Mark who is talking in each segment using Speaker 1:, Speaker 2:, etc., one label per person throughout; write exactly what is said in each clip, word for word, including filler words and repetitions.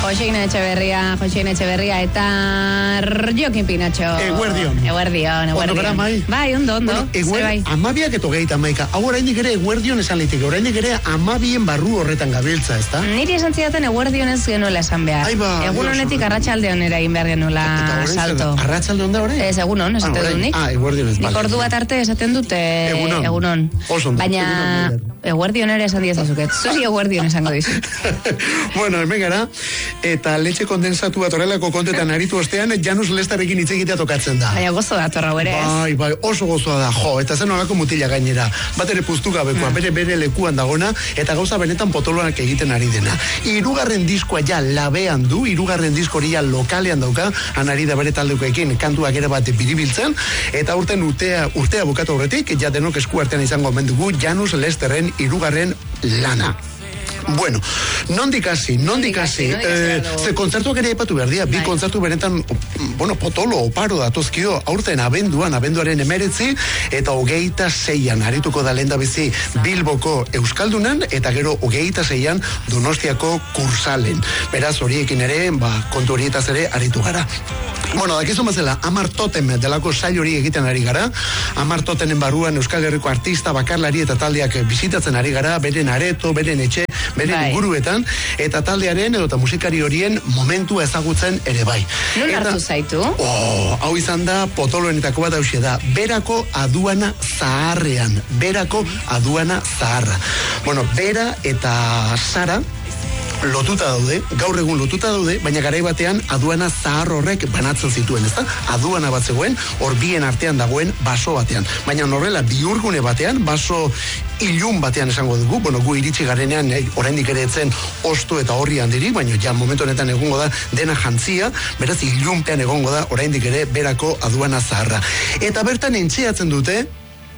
Speaker 1: Joseina Etxeberria, Joseina Etxeberria eta Jokin Pinatxo.
Speaker 2: Eguerdion.
Speaker 1: Eguerdion, eguerdion.
Speaker 2: Ondo gara, mai?
Speaker 1: Bai, ondo, ondo.
Speaker 2: Bueno, eguer, bai. Amabiak eto gehieta maika. Hau oraindik ere eguerdion esan liteke, oraindik ere amabien barru horretan gabiltza, ezta?
Speaker 1: Niri esan zidaten eguerdion ez genuela esan behar.
Speaker 2: Aiba,
Speaker 1: egun honetik arratsaldeon era egin behar genuela salto.
Speaker 2: Arratsaldeon da orain?
Speaker 1: Ez, egunon, esaten dut nik.
Speaker 2: Ah, eguerdion ez.
Speaker 1: Nik ordu bat arte esaten dute egunon. egunon. Baina eguerdion ere esan diezazuket. Zuzi eguerdion esango dizu.
Speaker 2: Bueno, hemen gara, eta letxe kondensatu bat horrelako kontetan aritu ostean, Janus Lestarekin hitz egitea tokatzen da.
Speaker 1: Baina gozo da torra ere ez.
Speaker 2: Bai, bai, oso gozoa da, jo, eta zen olako mutila gainera. Bat ere puztu gabekoa, mm. bere bere lekuan dagona, eta gauza benetan potoloak egiten ari dena. Hirugarren diskoa ja labean du, hirugarren diskoria lokalean dauka, anari da bere taldekoekin kantuak ere bat biribiltzen, eta urten urtea, urtea bukatu horretik, ja denok esku artean izango omen dugu Janus Lesterren hirugarren lana. Bueno, nondik hasi, nondik hasi, eh, ze kontzertuak ere epatu behar dira, bi kontzertu benetan, bueno, potolo, oparo datozkio, aurten abenduan, abenduaren emeretzi, eta hogeita seian, arituko da lehen da bizi Bilboko Euskaldunan, eta gero hogeita seian Donostiako Kursalen. Beraz, horiekin ere, ba, kontu horietaz ere aritu gara. Bueno, dakizu mazela, Amar Totem delako sail hori egiten ari gara, Amar Totenen barruan Euskal Herriko artista, bakarlari eta taldeak bizitatzen ari gara, beren areto, beren etxe, beren inguruetan, eta taldearen edo eta musikari horien momentua ezagutzen ere bai.
Speaker 1: Non hartu zaitu?
Speaker 2: Oh, hau izan da, potoloenetako bat hausia da, Berako aduana zaharrean, Berako aduana zaharra. Bueno, Bera eta Sara lotuta daude, gaur egun lotuta daude, baina garai batean aduana zahar horrek banatzen zituen, ezta? Aduana bat zegoen, hor bien artean dagoen baso batean. Baina horrela bihurgune batean, baso ilun batean esango dugu, bueno, gu iritsi garenean, eh, oraindik ere etzen osto eta horri handirik, baina ja momentu honetan egongo da dena jantzia, beraz ilunpean egongo da oraindik ere Berako aduana zaharra. Eta bertan entxeatzen dute,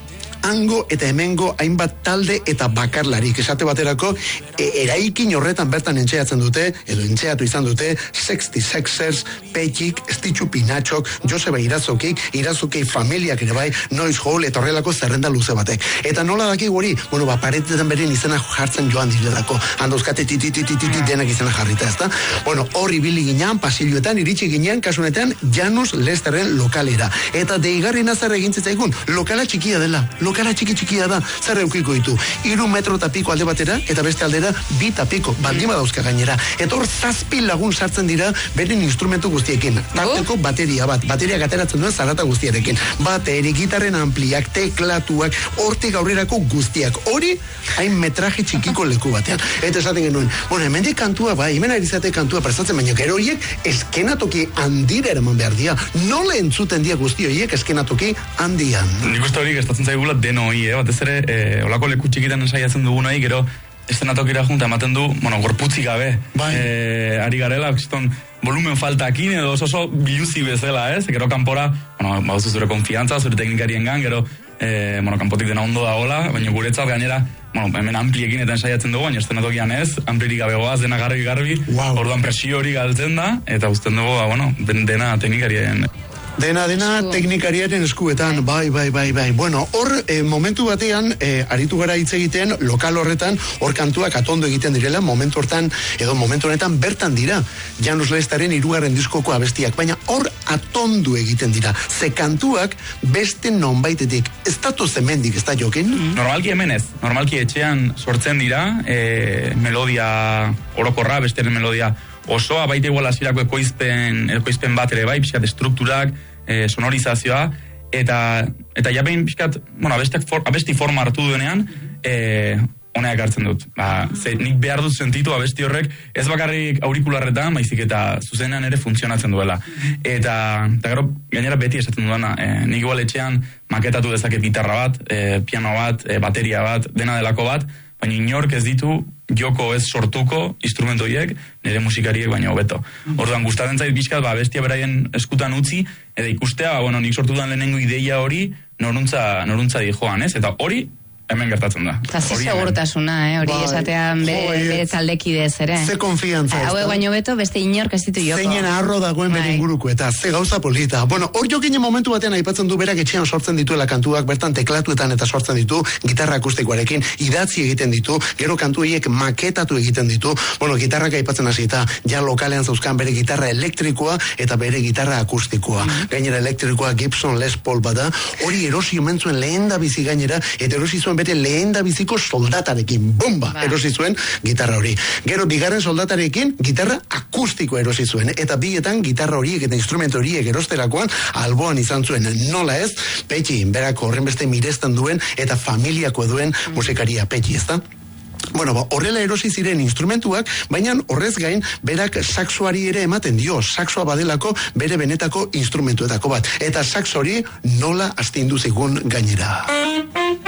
Speaker 2: hango eta hemengo hainbat talde eta bakarlarik. Esate baterako, e, eraikin horretan bertan entxeatzen dute, edo entxeatu izan dute, Sexty Sexers, Petxik, Stitxu Pinatxok, Joseba Irazokik, Irazokei familiak ere bai, Noiz Hall, eta horrelako zerrenda luze batek. Eta nola daki guri, bueno, ba, paretetan beren izena jartzen joan direlako. Handauzkate titititititi denak izena jarrita, ezta? Bueno, horri bili ginean, pasilioetan, iritsi ginean, kasunetan, Janus Lesterren lokalera. Eta deigarri nazar egin zitzaigun, lokala txikia dela, lokala txiki txikia da, zer eukiko ditu. Iru metro eta piko alde batera, eta beste aldera, bi eta piko, baldima dauzka gainera. Eta hor zazpi lagun sartzen dira, beren instrumentu guztiekin. Tarteko bateria bat, bateria gateratzen duen zarata guztiarekin. Bateri, gitarren ampliak, teklatuak, hortik aurrerako guztiak. Hori, hain metraje txikiko leku batean. Eta esaten genuen, bueno, hemendik kantua, bai, hemen ari zate kantua prestatzen, baina gero horiek eskenatoki handira eraman behar dira. Nola entzuten dia guzti horiek eskenatoki handian.
Speaker 3: Nik uste hori gestatzen zaigula deno hori, eh? Batez ere, eh, olako leku txikitan ensaiatzen dugun hori, gero estenatokira junta ematen du, bueno, gorputzik gabe. Bai. Eh, ari garela, kiston, volumen faltakin edo oso oso biluzi bezala, ez? Gero kanpora, bueno, bauzu zure konfiantza, zure teknikarien gan, gero, eh, bueno, kanpotik dena ondo da hola, baina guretzat gainera, bueno, hemen ampliekin eta ensaiatzen dugu, baina estenatokian ez, amplirik gabe goaz, dena garbi-garbi, wow. Orduan presio hori galtzen da, eta usten dugu, bueno, dena teknikarien.
Speaker 2: Dena, dena, teknikariaren eskuetan, bai, bai, bai, bai. Bueno, hor, eh, momentu batean, eh, aritu gara hitz egiten, lokal horretan, hor kantuak atondo egiten direla, momentu hortan, edo momentu honetan, bertan dira, Janus Lestaren hirugarren diskoko abestiak, baina hor atondo egiten dira. Ze kantuak beste nonbaitetik, ez datu zemendik, ez da jokin?
Speaker 3: Normalki hemen ez, normalki etxean sortzen dira, eh, melodia orokorra, besteren melodia osoa, baita igual hasierako ekoizpen, ekoizpen bat ere bai, pixkat estrukturak, e, sonorizazioa, eta, eta ja behin pixkat, bueno, abesti, for, abesti forma hartu duenean, e, honeak hartzen dut. Ba, ze, nik behar dut sentitu abesti horrek, ez bakarrik aurikularretan, baizik eta zuzenean ere funtzionatzen duela. Eta, eta gero, gainera beti esaten duena, e, nik igual etxean maketatu dezaket gitarra bat, e, piano bat, e, bateria bat, dena delako bat, baina inork ez ditu joko ez sortuko instrumentu horiek nire musikariek baina hobeto. Orduan gustatzen zait bizkat ba bestia beraien eskutan utzi eta ikustea, ba, bueno, nik sortutan lehenengo ideia hori noruntza noruntza di joan, ez? Eta hori hemen gertatzen da.
Speaker 1: Eta ze segurtasuna, eh, hori bai, esatean bere, bere taldekidez ere.
Speaker 2: Ze konfiantza.
Speaker 1: Hau baino beto, beste inork ez ditu joko.
Speaker 2: Zeinen arro dagoen bere inguruko, eta ze gauza polita. Bueno, hor jokinen momentu batean aipatzen du berak etxean sortzen dituela kantuak, bertan teklatuetan eta sortzen ditu, gitarra akustikoarekin, idatzi egiten ditu, gero kantu horiek maketatu egiten ditu, bueno, gitarrak aipatzen hasi eta ja lokalean zauzkan bere gitarra elektrikoa eta bere gitarra akustikoa. Mm-hmm. Gainera elektrikoa Gibson Les Paul bada, hori erosi omen zuen lehen da bizi gainera, eta erosi zuen bere lehen da biziko soldatarekin, bomba, ba. Erosi zuen gitarra hori. Gero bigarren soldatarekin gitarra akustiko erosi zuen, eta bietan gitarra horiek eta instrumento horiek erosterakoan alboan izan zuen, nola ez, Petxi, berako horren beste miresten duen eta familiako duen mm. musikaria Petxi, ez da? Bueno, ba, horrela erosi ziren instrumentuak, baina horrez gain, berak saxoari ere ematen dio, saxoa badelako bere benetako instrumentuetako bat. Eta saxo hori nola astindu zigun gainera.